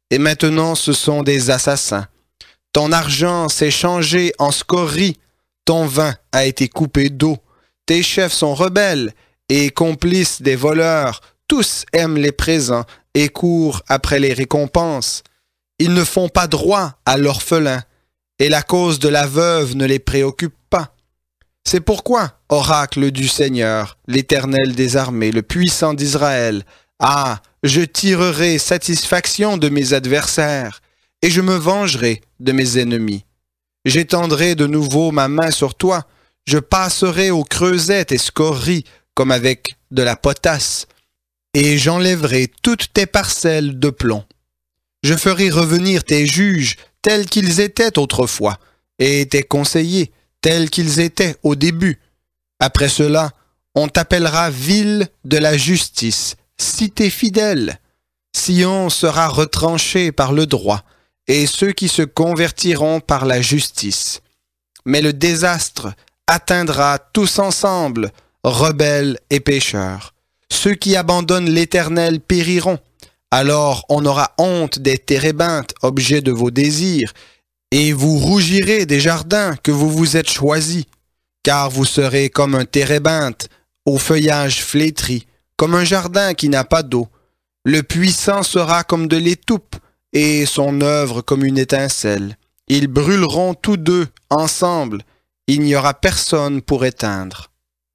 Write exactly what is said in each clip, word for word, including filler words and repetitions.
et maintenant ce sont des assassins. Ton argent s'est changé en scorie, ton vin a été coupé d'eau. Tes chefs sont rebelles et complices des voleurs. Tous aiment les présents et courent après les récompenses. Ils ne font pas droit à l'orphelin, et la cause de la veuve ne les préoccupe pas. C'est pourquoi, oracle du Seigneur, l'Éternel des armées, le puissant d'Israël, ah, je tirerai satisfaction de mes adversaires, et je me vengerai de mes ennemis. J'étendrai de nouveau ma main sur toi, je passerai aux creusettes et scories comme avec de la potasse, et j'enlèverai toutes tes parcelles de plomb. Je ferai revenir tes juges tels qu'ils étaient autrefois, et tes conseillers tels qu'ils étaient au début. Après cela, on t'appellera ville de la justice, cité fidèle. Sion sera retranché par le droit, et ceux qui se convertiront par la justice. Mais le désastre atteindra tous ensemble, rebelles et pécheurs. Ceux qui abandonnent l'Éternel périront. Alors on aura honte des térébintes, objets de vos désirs, et vous rougirez des jardins que vous vous êtes choisis, car vous serez comme un térébinthe au feuillage flétri, comme un jardin qui n'a pas d'eau. Le puissant sera comme de l'étoupe, et son œuvre comme une étincelle. Ils brûleront tous deux ensemble, il n'y aura personne pour éteindre.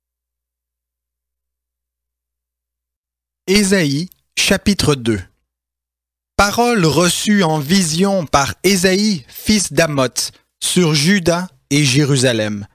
Ésaïe, chapitre deux. Parole reçue en vision par Ésaïe, fils d'Amoth, sur Juda et Jérusalem.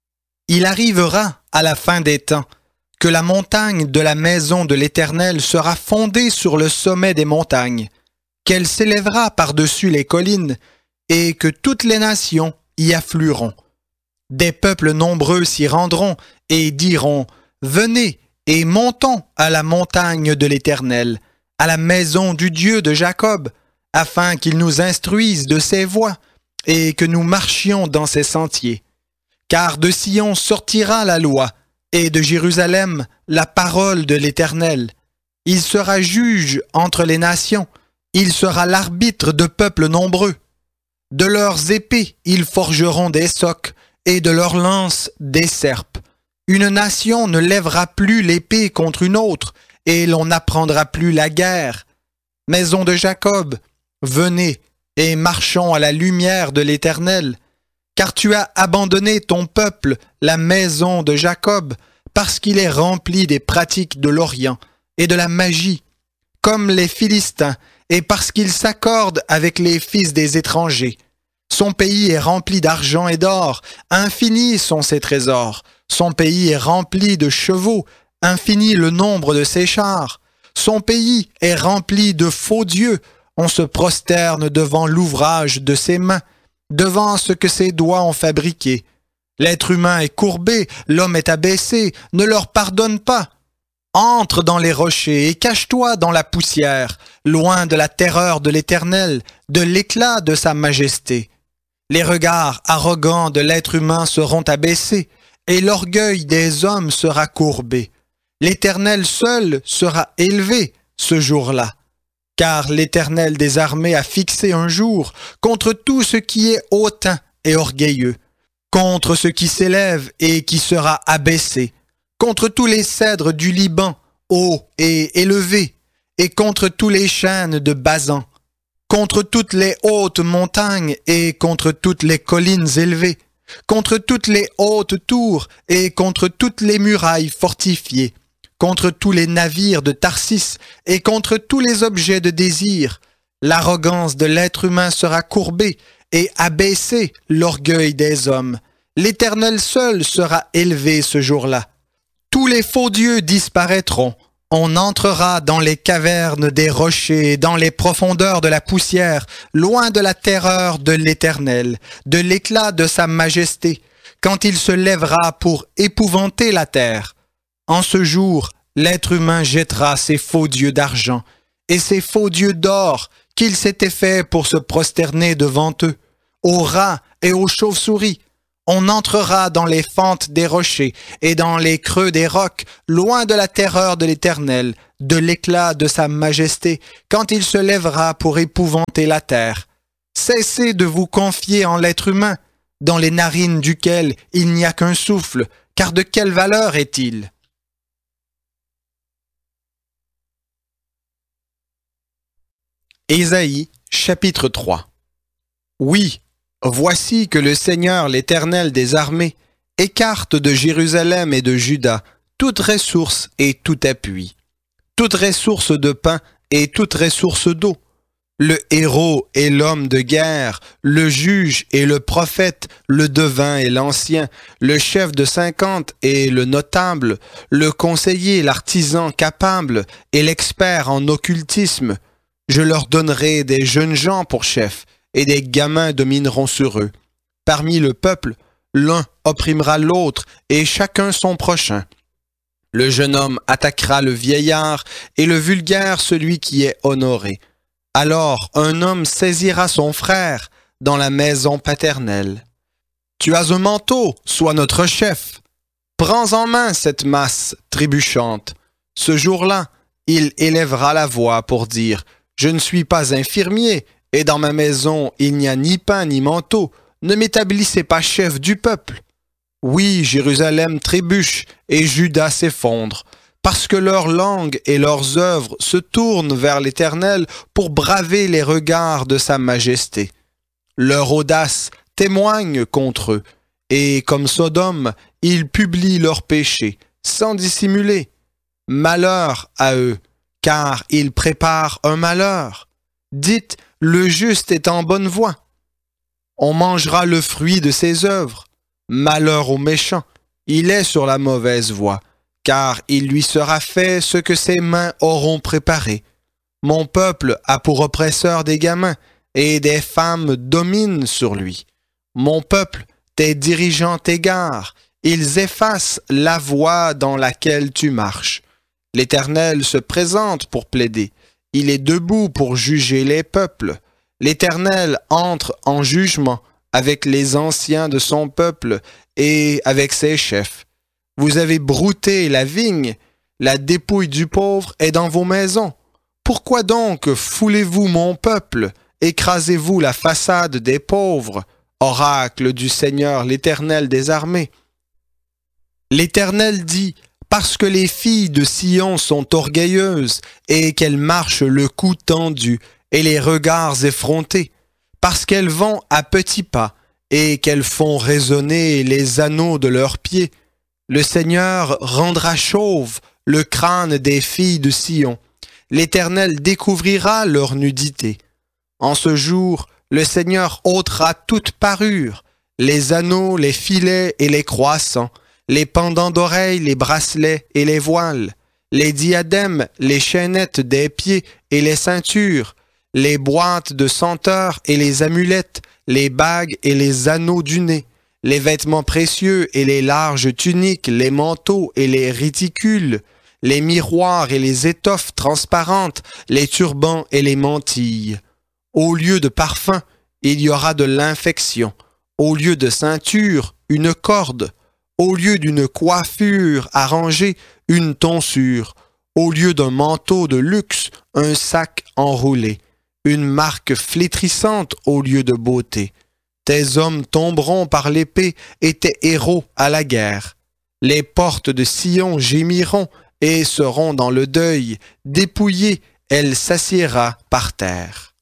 Il arrivera à la fin des temps que la montagne de la maison de l'Éternel sera fondée sur le sommet des montagnes, qu'elle s'élèvera par-dessus les collines, et que toutes les nations y afflueront. Des peuples nombreux s'y rendront et diront « Venez et montons à la montagne de l'Éternel, à la maison du Dieu de Jacob, afin qu'il nous instruise de ses voies et que nous marchions dans ses sentiers. Car de Sion sortira la loi, et de Jérusalem la parole de l'Éternel. Il sera juge entre les nations, il sera l'arbitre de peuples nombreux. De leurs épées ils forgeront des socs, et de leurs lances des serpes. Une nation ne lèvera plus l'épée contre une autre, et l'on n'apprendra plus la guerre. Maison de Jacob, venez et marchons à la lumière de l'Éternel, car tu as abandonné ton peuple, la maison de Jacob, parce qu'il est rempli des pratiques de l'Orient et de la magie, comme les Philistins, et parce qu'il s'accorde avec les fils des étrangers. Son pays est rempli d'argent et d'or, infinis sont ses trésors. Son pays est rempli de chevaux, infini le nombre de ses chars. Son pays est rempli de faux dieux, on se prosterne devant l'ouvrage de ses mains, devant ce que ses doigts ont fabriqué. L'être humain est courbé, l'homme est abaissé, ne leur pardonne pas. Entre dans les rochers et cache-toi dans la poussière, loin de la terreur de l'Éternel, de l'éclat de sa majesté. Les regards arrogants de l'être humain seront abaissés, et l'orgueil des hommes sera courbé. L'Éternel seul sera élevé ce jour-là, car l'Éternel des armées a fixé un jour contre tout ce qui est hautain et orgueilleux, contre ce qui s'élève et qui sera abaissé, contre tous les cèdres du Liban, hauts et élevés, et contre tous les chênes de Basan, contre toutes les hautes montagnes et contre toutes les collines élevées, contre toutes les hautes tours et contre toutes les murailles fortifiées, contre tous les navires de Tarsis et contre tous les objets de désir. L'arrogance de l'être humain sera courbée et abaissé l'orgueil des hommes. L'Éternel seul sera élevé ce jour-là. Tous les faux dieux disparaîtront. On entrera dans les cavernes des rochers, dans les profondeurs de la poussière, loin de la terreur de l'Éternel, de l'éclat de sa majesté, quand il se lèvera pour épouvanter la terre. En ce jour, l'être humain jettera ses faux dieux d'argent et ses faux dieux d'or qu'il s'était fait pour se prosterner devant eux, aux rats et aux chauves-souris, On entrera dans les fentes des rochers et dans les creux des rocs, loin de la terreur de l'Éternel, de l'éclat de sa majesté, quand il se lèvera pour épouvanter la terre. Cessez de vous confier en l'être humain, dans les narines duquel il n'y a qu'un souffle, car de quelle valeur est-il? Ésaïe, chapitre trois. Oui, voici que le Seigneur, l'Éternel des armées, écarte de Jérusalem et de Juda toute ressource et tout appui, toute ressource de pain et toute ressource d'eau, le héros et l'homme de guerre, le juge et le prophète, le devin et l'ancien, le chef de cinquante et le notable, le conseiller, l'artisan capable et l'expert en occultisme. Je leur donnerai des jeunes gens pour chefs, et des gamins domineront sur eux. Parmi le peuple, l'un opprimera l'autre, et chacun son prochain. Le jeune homme attaquera le vieillard, et le vulgaire celui qui est honoré. Alors un homme saisira son frère dans la maison paternelle. Tu as un manteau, sois notre chef. Prends en main cette masse trébuchante. Ce jour-là, il élèvera la voix pour dire « Je ne suis pas infirmier, et dans ma maison il n'y a ni pain ni manteau. Ne m'établissez pas chef du peuple. » Oui, Jérusalem trébuche et Juda s'effondre, parce que leur langue et leurs œuvres se tournent vers l'Éternel pour braver les regards de sa majesté. Leur audace témoigne contre eux, et comme Sodome, ils publient leurs péchés, sans dissimuler. Malheur à eux, car ils préparent un malheur. Dites, le juste est en bonne voie. On mangera le fruit de ses œuvres. Malheur au méchant, il est sur la mauvaise voie, car il lui sera fait ce que ses mains auront préparé. Mon peuple a pour oppresseur des gamins, et des femmes dominent sur lui. Mon peuple, tes dirigeants t'égarent, ils effacent la voie dans laquelle tu marches. L'Éternel se présente pour plaider. Il est debout pour juger les peuples. L'Éternel entre en jugement avec les anciens de son peuple et avec ses chefs. Vous avez brouté la vigne, la dépouille du pauvre est dans vos maisons. Pourquoi donc foulez-vous mon peuple, écrasez-vous la façade des pauvres, oracle du Seigneur l'Éternel des armées? L'Éternel dit, parce que les filles de Sion sont orgueilleuses et qu'elles marchent le cou tendu et les regards effrontés, parce qu'elles vont à petits pas et qu'elles font résonner les anneaux de leurs pieds, le Seigneur rendra chauve le crâne des filles de Sion. L'Éternel découvrira leur nudité. En ce jour, le Seigneur ôtera toute parure, les anneaux, les filets et les croissants, les pendants d'oreilles, les bracelets et les voiles, les diadèmes, les chaînettes des pieds et les ceintures, les boîtes de senteurs et les amulettes, les bagues et les anneaux du nez, les vêtements précieux et les larges tuniques, les manteaux et les réticules, les miroirs et les étoffes transparentes, les turbans et les mantilles. Au lieu de parfum, il y aura de l'infection. Au lieu de ceinture, une corde. Au lieu d'une coiffure arrangée, une tonsure. Au lieu d'un manteau de luxe, un sac enroulé. Une marque flétrissante au lieu de beauté. Tes hommes tomberont par l'épée et tes héros à la guerre. Les portes de Sion gémiront et seront dans le deuil. Dépouillée, elle s'assiera par terre.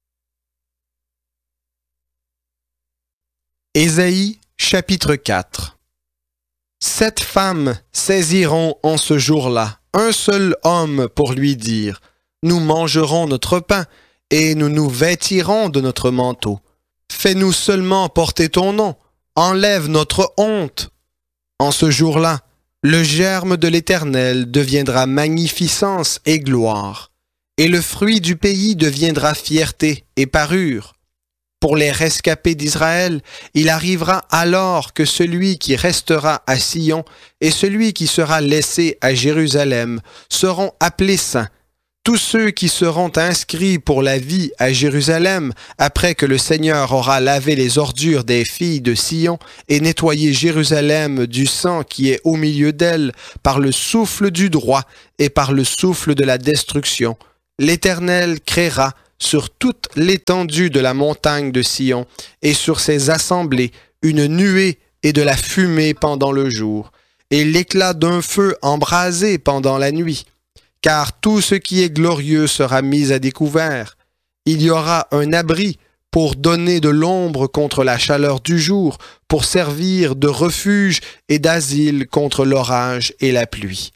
Ésaïe, chapitre quatre. Sept femmes saisiront en ce jour-là un seul homme pour lui dire « Nous mangerons notre pain et nous nous vêtirons de notre manteau. Fais-nous seulement porter ton nom, enlève notre honte. » En ce jour-là, le germe de l'Éternel deviendra magnificence et gloire, et le fruit du pays deviendra fierté et parure. Pour les rescapés d'Israël, il arrivera alors que celui qui restera à Sion et celui qui sera laissé à Jérusalem seront appelés saints. Tous ceux qui seront inscrits pour la vie à Jérusalem, après que le Seigneur aura lavé les ordures des filles de Sion et nettoyé Jérusalem du sang qui est au milieu d'elle par le souffle du droit et par le souffle de la destruction, l'Éternel créera sur toute l'étendue de la montagne de Sion et sur ses assemblées une nuée et de la fumée pendant le jour, et l'éclat d'un feu embrasé pendant la nuit. Car tout ce qui est glorieux sera mis à découvert. Il y aura un abri pour donner de l'ombre contre la chaleur du jour, pour servir de refuge et d'asile contre l'orage et la pluie.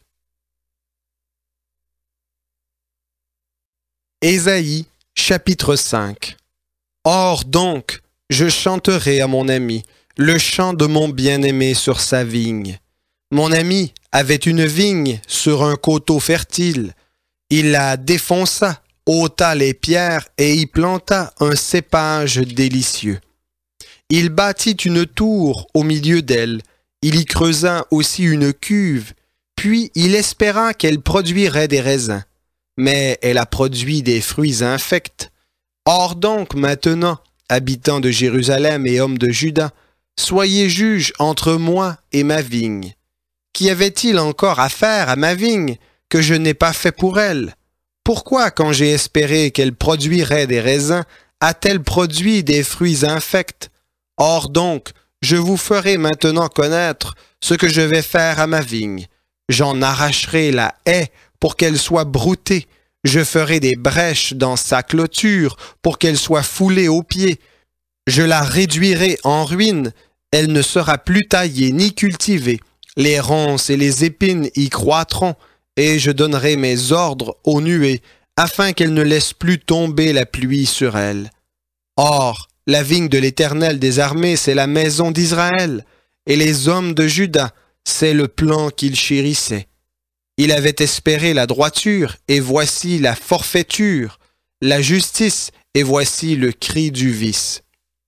Ésaïe, chapitre cinq. Or donc, je chanterai à mon ami le chant de mon bien-aimé sur sa vigne. Mon ami avait une vigne sur un coteau fertile. Il la défonça, ôta les pierres et y planta un cépage délicieux. Il bâtit une tour au milieu d'elle. Il y creusa aussi une cuve. Puis il espéra qu'elle produirait des raisins. Mais elle a produit des fruits infects. Or donc maintenant, habitants de Jérusalem et hommes de Juda, soyez juges entre moi et ma vigne. Qu'y avait-il encore à faire à ma vigne que je n'ai pas fait pour elle? Pourquoi, quand j'ai espéré qu'elle produirait des raisins, a-t-elle produit des fruits infects? Or donc, je vous ferai maintenant connaître ce que je vais faire à ma vigne. J'en arracherai la haie pour qu'elle soit broutée. Je ferai des brèches dans sa clôture pour qu'elle soit foulée aux pieds. Je la réduirai en ruine. Elle ne sera plus taillée ni cultivée. Les ronces et les épines y croîtront, et je donnerai mes ordres aux nuées, afin qu'elles ne laissent plus tomber la pluie sur elles. Or, la vigne de l'Éternel des armées, c'est la maison d'Israël, et les hommes de Juda, c'est le plan qu'il chérissait. Il avait espéré la droiture, et voici la forfaiture, la justice, et voici le cri du vice.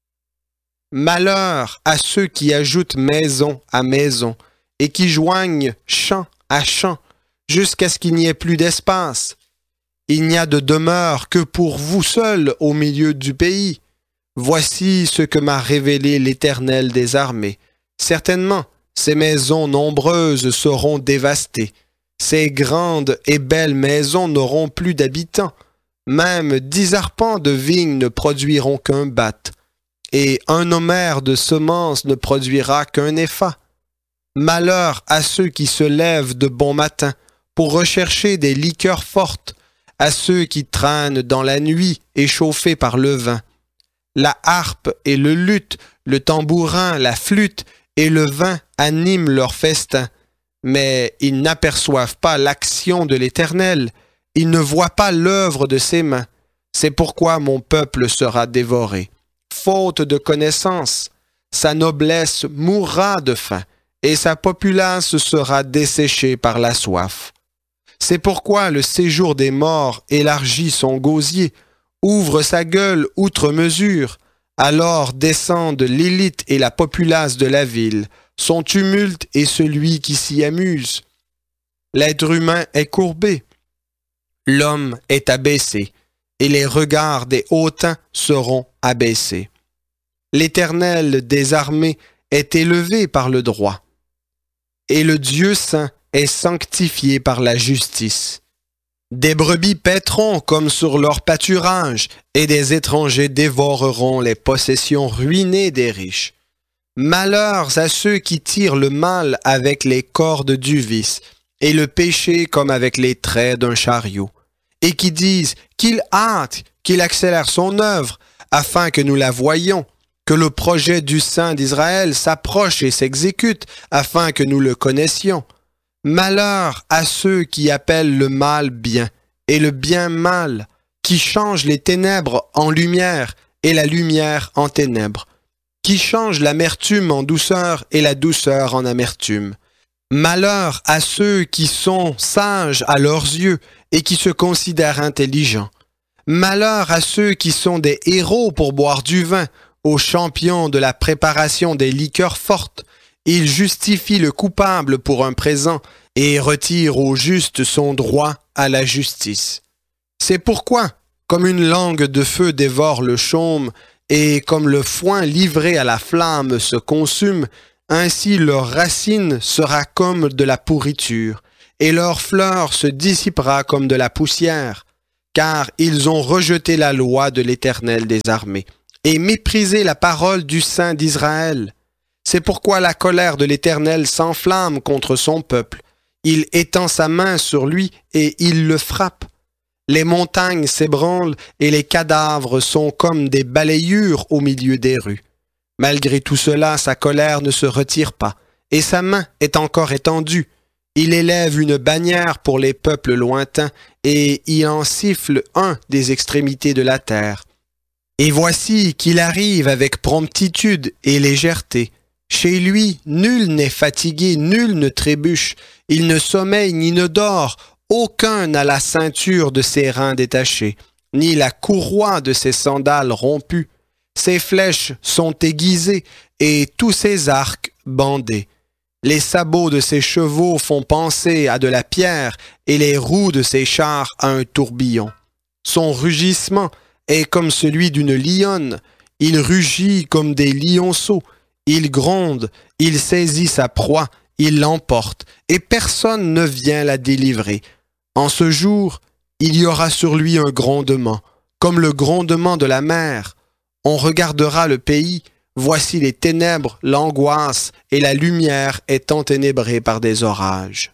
Malheur à ceux qui ajoutent maison à maison, et qui joignent champ à champ, jusqu'à ce qu'il n'y ait plus d'espace. Il n'y a de demeure que pour vous seuls au milieu du pays. Voici ce que m'a révélé l'Éternel des armées. Certainement, ces maisons nombreuses seront dévastées. Ces grandes et belles maisons n'auront plus d'habitants. Même dix arpents de vignes ne produiront qu'un batte, et un homère de semences ne produira qu'un épha. Malheur à ceux qui se lèvent de bon matin pour rechercher des liqueurs fortes, à ceux qui traînent dans la nuit échauffés par le vin. La harpe et le luth, le tambourin, la flûte et le vin animent leur festin, mais ils n'aperçoivent pas l'action de l'Éternel, ils ne voient pas l'œuvre de ses mains. C'est pourquoi mon peuple sera dévoré. Faute de connaissance, sa noblesse mourra de faim, et sa populace sera desséchée par la soif. C'est pourquoi le séjour des morts élargit son gosier, ouvre sa gueule outre mesure, alors descendent l'élite et la populace de la ville, son tumulte et celui qui s'y amuse. L'être humain est courbé, l'homme est abaissé, et les regards des hautains seront abaissés. L'Éternel des armées est élevé par le droit, et le Dieu saint est sanctifié par la justice. Des brebis paîtront comme sur leur pâturage, et des étrangers dévoreront les possessions ruinées des riches. Malheurs à ceux qui tirent le mal avec les cordes du vice, et le péché comme avec les traits d'un chariot, et qui disent qu'il hâte, qu'il accélère son œuvre, afin que nous la voyions, que le projet du Saint d'Israël s'approche et s'exécute, afin que nous le connaissions. Malheur à ceux qui appellent le mal bien, et le bien mal, qui changent les ténèbres en lumière, et la lumière en ténèbres, qui changent l'amertume en douceur, et la douceur en amertume. Malheur à ceux qui sont sages à leurs yeux, et qui se considèrent intelligents. Malheur à ceux qui sont des héros pour boire du vin, aux champions de la préparation des liqueurs fortes. Ils justifient le coupable pour un présent et retirent au juste son droit à la justice. C'est pourquoi, comme une langue de feu dévore le chaume, et comme le foin livré à la flamme se consume, ainsi leur racine sera comme de la pourriture, et leur fleur se dissipera comme de la poussière, car ils ont rejeté la loi de l'Éternel des armées, et méprisé la parole du Saint d'Israël. C'est pourquoi la colère de l'Éternel s'enflamme contre son peuple. Il étend sa main sur lui et il le frappe. Les montagnes s'ébranlent et les cadavres sont comme des balayures au milieu des rues. Malgré tout cela, sa colère ne se retire pas, et sa main est encore étendue. Il élève une bannière pour les peuples lointains, et il en siffle un des extrémités de la terre. Et voici qu'il arrive avec promptitude et légèreté. Chez lui, nul n'est fatigué, nul ne trébuche, il ne sommeille ni ne dort, aucun n'a la ceinture de ses reins détachée, ni la courroie de ses sandales rompues. Ses flèches sont aiguisées et tous ses arcs bandés. Les sabots de ses chevaux font penser à de la pierre et les roues de ses chars à un tourbillon. Son rugissement est comme celui d'une lionne. Il rugit comme des lionceaux. Il gronde, il saisit sa proie, il l'emporte, et personne ne vient la délivrer. En ce jour, il y aura sur lui un grondement, comme le grondement de la mer. On regardera le pays, voici les ténèbres, l'angoisse, et la lumière est enténébrée par des orages.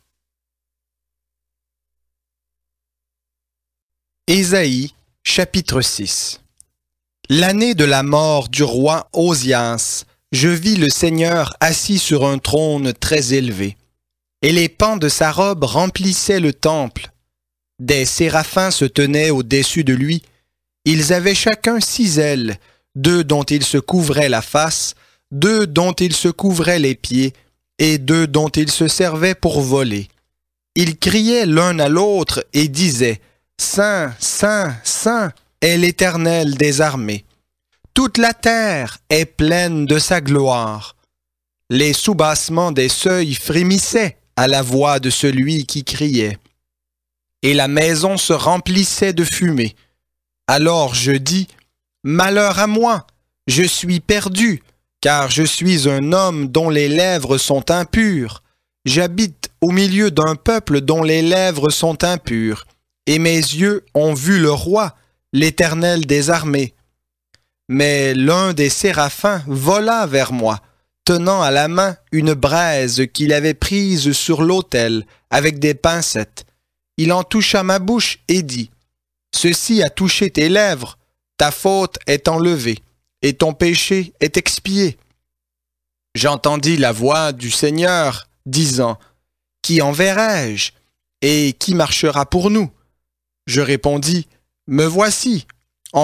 Ésaïe, chapitre six. L'année de la mort du roi Osias, je vis le Seigneur assis sur un trône très élevé, et les pans de sa robe remplissaient le temple. Des séraphins se tenaient au-dessus de lui. Ils avaient chacun six ailes, deux dont ils se couvraient la face, deux dont ils se couvraient les pieds, et deux dont ils se servaient pour voler. Ils criaient l'un à l'autre et disaient « Saint, Saint, Saint est l'Éternel des armées. Toute la terre est pleine de sa gloire. » Les soubassements des seuils frémissaient à la voix de celui qui criait. Et la maison se remplissait de fumée. Alors je dis, « Malheur à moi, je suis perdu, car je suis un homme dont les lèvres sont impures. J'habite au milieu d'un peuple dont les lèvres sont impures, et mes yeux ont vu le roi, l'Éternel des armées. » Mais l'un des séraphins vola vers moi, tenant à la main une braise qu'il avait prise sur l'autel avec des pincettes. Il en toucha ma bouche et dit, « Ceci a touché tes lèvres, ta faute est enlevée, et ton péché est expié. » J'entendis la voix du Seigneur disant, « Qui enverrai-je, et qui marchera pour nous ?» Je répondis, « Me voici, envoie-moi. »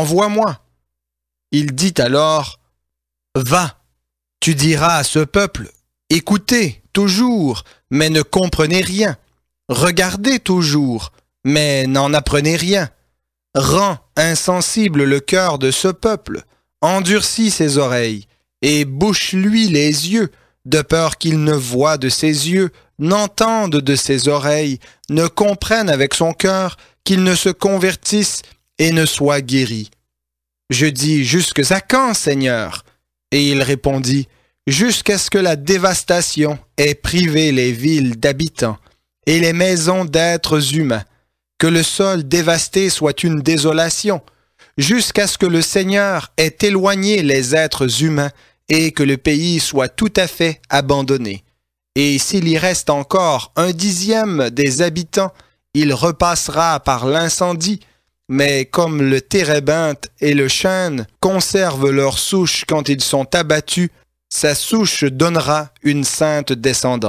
Il dit alors, « Va, tu diras à ce peuple, écoutez toujours, mais ne comprenez rien. Regardez toujours, mais n'en apprenez rien. Rends insensible le cœur de ce peuple, endurcis ses oreilles, et bouche-lui les yeux, de peur qu'il ne voie de ses yeux, n'entende de ses oreilles, ne comprenne avec son cœur, qu'il ne se convertisse et ne soit guéri. » Je dis, « Jusque à quand, Seigneur ?» Et il répondit, « Jusqu'à ce que la dévastation ait privé les villes d'habitants et les maisons d'êtres humains, que le sol dévasté soit une désolation, jusqu'à ce que le Seigneur ait éloigné les êtres humains et que le pays soit tout à fait abandonné. Et s'il y reste encore un dixième des habitants, il repassera par l'incendie. Mais comme le térébinthe et le chêne conservent leur souche quand ils sont abattus, sa souche donnera une sainte descendance. »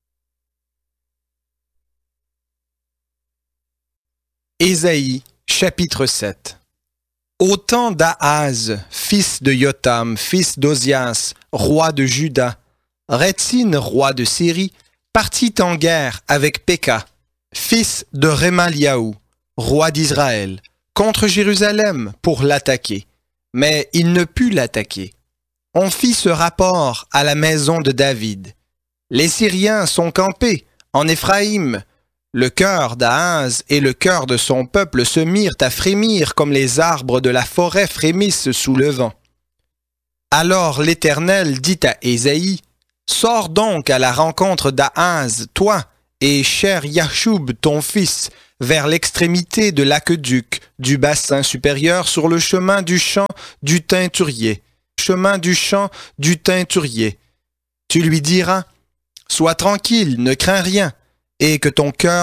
Ésaïe, chapitre sept. Au temps d'Ahaz, fils de Yotam, fils d'Osias, roi de Juda, Rétsine, roi de Syrie, partit en guerre avec Péka, fils de Rémaliaou, roi d'Israël, contre Jérusalem pour l'attaquer. Mais il ne put l'attaquer. On fit ce rapport à la maison de David. Les Syriens sont campés en Éphraïm. Le cœur d'Ahaz et le cœur de son peuple se mirent à frémir comme les arbres de la forêt frémissent sous le vent. Alors l'Éternel dit à Ésaïe, « Sors donc à la rencontre d'Ahaz, toi, et cher Yachoub, ton fils, vers l'extrémité de l'aqueduc, du bassin supérieur sur le chemin du champ du teinturier. Chemin du champ du teinturier. Tu lui diras, « Sois tranquille, ne crains rien, et que ton cœur